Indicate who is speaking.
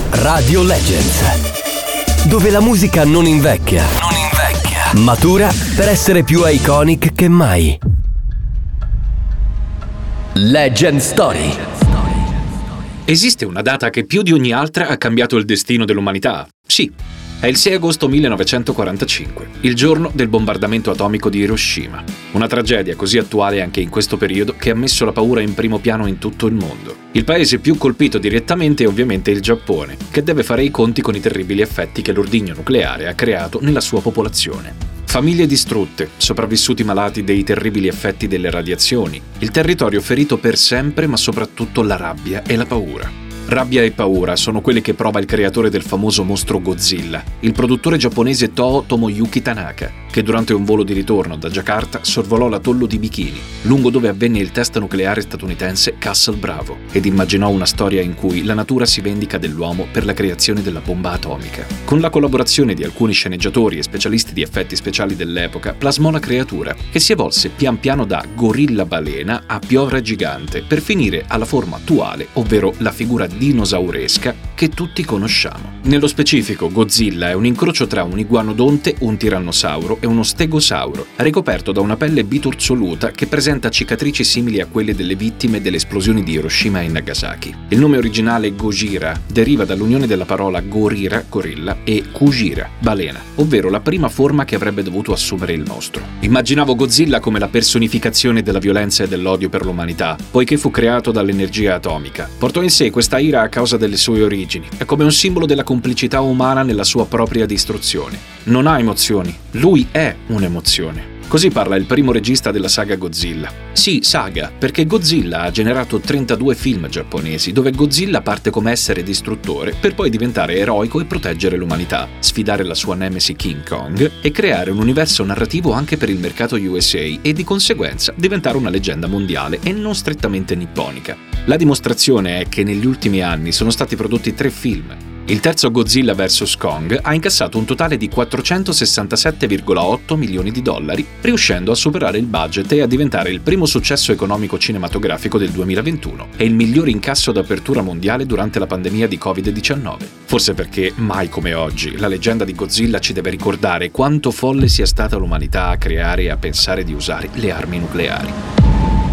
Speaker 1: Radio Legends, dove la musica non invecchia, matura per essere più iconic che mai. Legend Story.
Speaker 2: Esiste una data che più di ogni altra ha cambiato il destino dell'umanità. Sì, è il 6 agosto 1945, il giorno del bombardamento atomico di Hiroshima. Una tragedia così attuale anche in questo periodo che ha messo la paura in primo piano in tutto il mondo. Il paese più colpito direttamente è ovviamente il Giappone, che deve fare i conti con i terribili effetti che l'ordigno nucleare ha creato nella sua popolazione. Famiglie distrutte, sopravvissuti malati dei terribili effetti delle radiazioni, il territorio ferito per sempre, ma soprattutto la rabbia e la paura. Rabbia e paura sono quelle che prova il creatore del famoso mostro Godzilla, il produttore giapponese Toho Tomoyuki Tanaka, che durante un volo di ritorno da Jakarta sorvolò l'atollo di Bikini, lungo dove avvenne il test nucleare statunitense Castle Bravo, ed immaginò una storia in cui la natura si vendica dell'uomo per la creazione della bomba atomica. Con la collaborazione di alcuni sceneggiatori e specialisti di effetti speciali dell'epoca, plasmò la creatura, che si evolse pian piano da gorilla balena a piovra gigante, per finire alla forma attuale, ovvero la figura dinosauresca che tutti conosciamo. Nello specifico, Godzilla è un incrocio tra un iguanodonte, un tirannosauro e uno stegosauro, ricoperto da una pelle bitorzoluta che presenta cicatrici simili a quelle delle vittime delle esplosioni di Hiroshima e Nagasaki. Il nome originale Gojira deriva dall'unione della parola gorira, gorilla, e Kujira, balena, ovvero la prima forma che avrebbe dovuto assumere il nostro. Immaginavo Godzilla come la personificazione della violenza e dell'odio per l'umanità, poiché fu creato dall'energia atomica. Portò in sé questa ira a causa delle sue origini, è come un simbolo della complicità umana nella sua propria distruzione. Non ha emozioni, lui è un'emozione. Così parla il primo regista della saga Godzilla. Sì, saga, perché Godzilla ha generato 32 film giapponesi, dove Godzilla parte come essere distruttore per poi diventare eroico e proteggere l'umanità, sfidare la sua nemesi King Kong e creare un universo narrativo anche per il mercato USA e di conseguenza diventare una leggenda mondiale e non strettamente nipponica. La dimostrazione è che negli ultimi anni sono stati prodotti 3 film. Il terzo Godzilla vs. Kong ha incassato un totale di 467,8 milioni di dollari, riuscendo a superare il budget e a diventare il primo successo economico cinematografico del 2021 e il migliore incasso d'apertura mondiale durante la pandemia di Covid-19. Forse perché, mai come oggi, la leggenda di Godzilla ci deve ricordare quanto folle sia stata l'umanità a creare e a pensare di usare le armi nucleari.